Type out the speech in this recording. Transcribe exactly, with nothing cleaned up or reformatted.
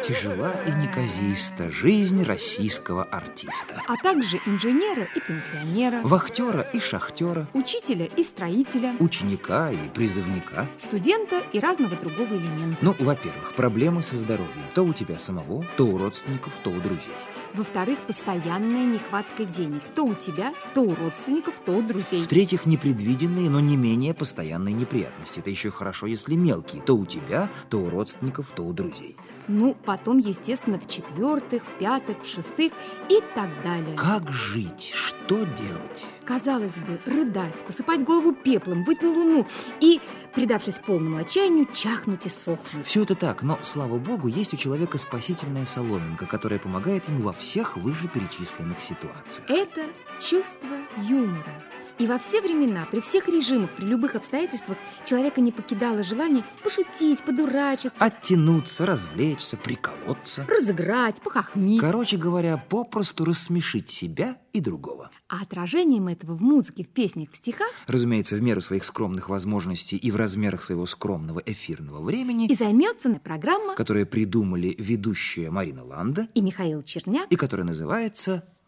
Тяжела и неказиста жизнь российского артиста. А также инженера и пенсионера, Вахтера и шахтера, учителя и строителя, ученика и призывника, студента и разного другого элемента. Ну, во-первых, проблемы со здоровьем. То у тебя самого, то у родственников, то у друзей. Во-вторых, постоянная нехватка денег. То у тебя, то у родственников, то у друзей. В-третьих, непредвиденные, но не менее постоянные неприятности. Это еще хорошо, если мелкие. То у тебя, то у родственников, то у друзей. Ну, потом, естественно, в-четвертых, в-пятых, в-шестых и так далее. Как жить? Что делать? Казалось бы, рыдать, посыпать голову пеплом, выть на луну и, предавшись полному отчаянию, чахнуть и сохнуть. Все это так, но, слава богу, есть у человека спасительная соломинка, которая помогает ему во всех вышеперечисленных ситуациях. Это чувство юмора. И во все времена, при всех режимах, при любых обстоятельствах человека не покидало желание пошутить, подурачиться, Оттянуться, развлечься, приколоться. разыграть, похохмить. Короче говоря, попросту рассмешить себя и другого. А отражением этого в музыке, в песнях, в стихах, Разумеется, в меру своих скромных возможностей и в размерах своего скромного эфирного времени, и займется программа которую придумали ведущая Марина Ланда и Михаил Черняк. и которая называется